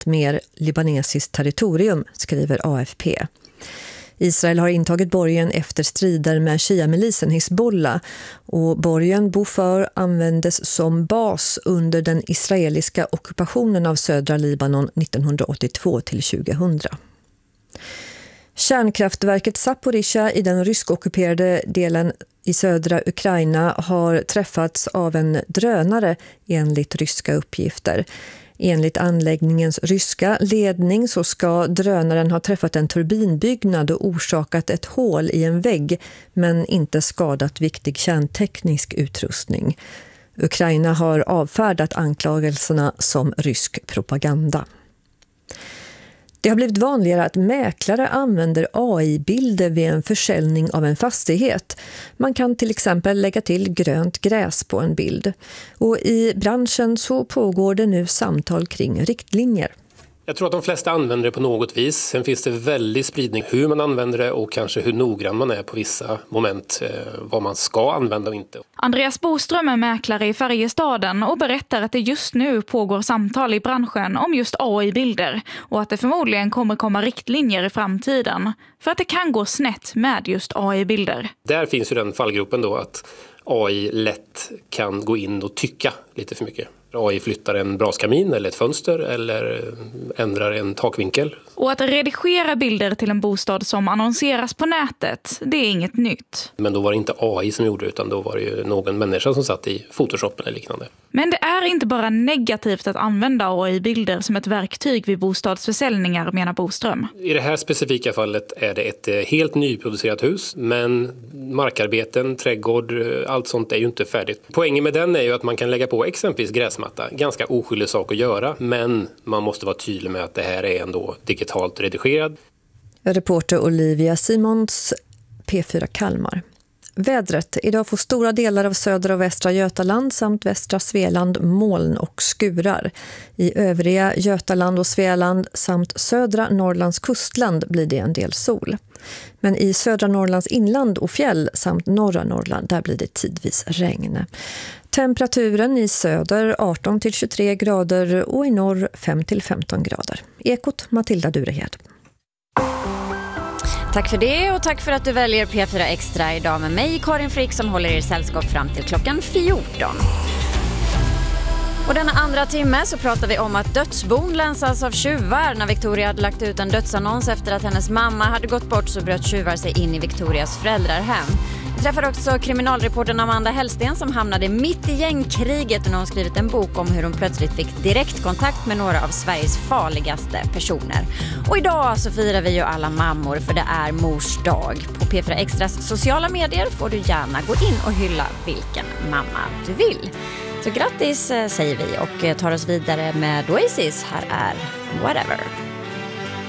mer libanesiskt territorium, skriver AFP. Israel har intagit borgen efter strider med Shia-milisen Hizbollah och borgen Boför användes som bas under den israeliska ockupationen av södra Libanon 1982 till 2000. Kärnkraftverket Zaporizjzja i den ryskockuperade delen i södra Ukraina har träffats av en drönare enligt ryska uppgifter. Enligt anläggningens ryska ledning så ska drönaren ha träffat en turbinbyggnad och orsakat ett hål i en vägg men inte skadat viktig kärnteknisk utrustning. Ukraina har avfärdat anklagelserna som rysk propaganda. Det har blivit vanligare att mäklare använder AI-bilder vid en försäljning av en fastighet. Man kan till exempel lägga till grönt gräs på en bild. Och i branschen så pågår det nu samtal kring riktlinjer. Jag tror att de flesta använder det på något vis. Sen finns det väldigt spridning hur man använder det och kanske hur noggrann man är på vissa moment, vad man ska använda och inte. Andreas Boström är mäklare i Färjestaden och berättar att det just nu pågår samtal i branschen om just AI-bilder och att det förmodligen kommer komma riktlinjer i framtiden för att det kan gå snett med just AI-bilder. Där finns ju den fallgruppen då att AI lätt kan gå in och tycka lite för mycket. AI flyttar en braskamin eller ett fönster eller ändrar en takvinkel. Och att redigera bilder till en bostad som annonseras på nätet, det är inget nytt. Men då var det inte AI som gjorde det utan då var det ju någon människa som satt i Photoshop eller liknande. Men det är inte bara negativt att använda AI-bilder som ett verktyg vid bostadsförsäljningar, menar Boström. I det här specifika fallet är det ett helt nyproducerat hus, men markarbeten, trädgård, allt sånt är ju inte färdigt. Poängen med den är ju att man kan lägga på exempelvis gräsmatta. Ganska oskyldig sak att göra, men man måste vara tydlig med att det här är ändå digitalt redigerad. Reporter Olivia Simons, P4 Kalmar. Vädret. Idag får stora delar av södra och västra Götaland samt västra Svealand moln och skurar. I övriga Götaland och Svealand samt södra Norrlands kustland blir det en del sol. Men i södra Norrlands inland och fjäll samt norra Norrland där blir det tidvis regn. Temperaturen i söder 18-23 grader och i norr 5-15 grader. Ekot Matilda Durehed. Tack för det och tack för att du väljer P4 Extra idag med mig, Karin Frick, som håller er sällskap fram till klockan 14. Och denna andra timme så pratar vi om att dödsbon länsas av tjuvar. När Victoria hade lagt ut en dödsannons efter att hennes mamma hade gått bort så bröt tjuvar sig in i Victorias föräldrahem. Vi träffar också kriminalreportern Amanda Hellsten som hamnade mitt i gängkriget när hon skrivit en bok om hur hon plötsligt fick direktkontakt med några av Sveriges farligaste personer. Och idag så firar vi ju alla mammor för det är mors dag. På P4 Extras sociala medier får du gärna gå in och hylla vilken mamma du vill. Så grattis säger vi och tar oss vidare med Oasis. Här är Whatever.